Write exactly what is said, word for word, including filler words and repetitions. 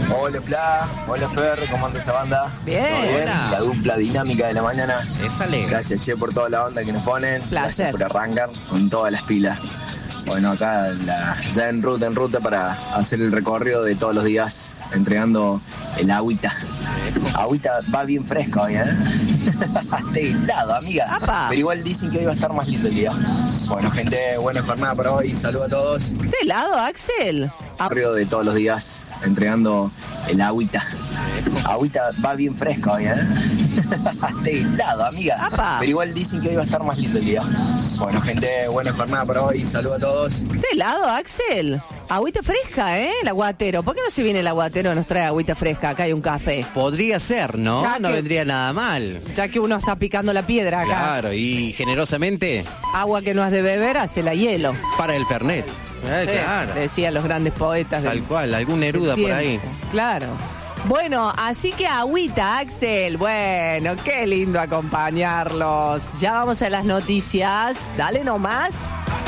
Hola Fla, hola Fer, ¿cómo anda esa banda? Bien. ¿Todo bien? Hola. La dupla dinámica de la mañana. Ésale. Gracias, che, por toda la onda que nos ponen. Placer. Gracias por arrancar con todas las pilas. Bueno, acá la, ya en ruta, en ruta para hacer el recorrido de todos los días, entregando el agüita. Agüita va bien fresca hoy, ¿eh? De helado, amiga. Apa. Pero igual dicen que hoy va a estar más lindo el día. Bueno, gente, buena jornada para hoy. Saludos a todos. ¿De helado, Axel? Ah, Recorrido de todos los días, entregando el agüita. Agüita va bien fresca hoy, ¿eh? De helado, amiga. Apa. Pero igual dicen que hoy va a estar más lindo el día. Bueno, gente, buena jornada para hoy. Saludos a todos. ¿De helado, Axel? Agüita fresca, ¿eh? El aguatero. ¿Por qué no se viene el aguatero y nos trae agüita fresca? Acá hay un café. Podría ser, ¿no? Ya No que- vendría nada mal. Ya que uno está picando la piedra acá. Claro, y generosamente Agua que no has de beber, hace la hielo. para el Fernet. Eh, Sí, claro. decían los grandes poetas del Tal cual, algún Neruda del por ahí. tiempo. Claro. Bueno, así que agüita, Axel. Bueno, qué lindo acompañarlos. Ya vamos a las noticias. Dale nomás.